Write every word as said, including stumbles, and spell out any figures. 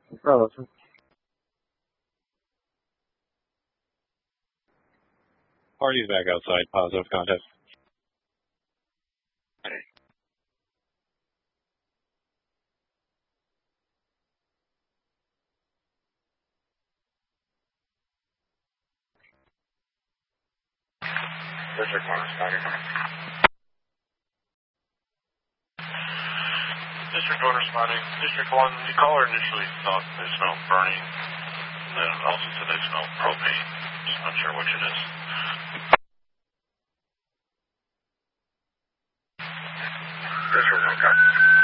Oh, Party's back outside. Positive contact. District one responding. District one responding. District one, the caller initially thought they smelled burning, and then also said they smelled propane. Just not sure which it is. District one, copy.